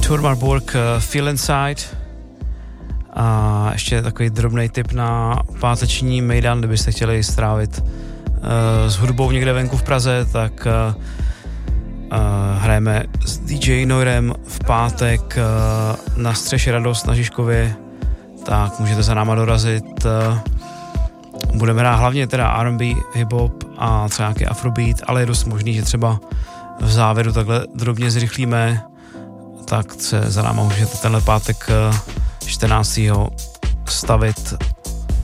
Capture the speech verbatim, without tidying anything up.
Turmar Borg Feel Inside. A ještě takový drobný tip na páteční mejdan, kdybyste chtěli strávit uh, s hudbou někde venku v Praze, tak uh, uh, hrajeme s D J Noirem v pátek uh, na střeše Radost na Žižkově, tak můžete za náma dorazit. Uh, budeme hrát hlavně teda R and B, hip-hop a třeba nějaký afrobeat, ale je dost možný, že třeba v závěru takhle drobně zrychlíme, tak se za náma můžete tenhle pátek uh, čtrnáctého stavit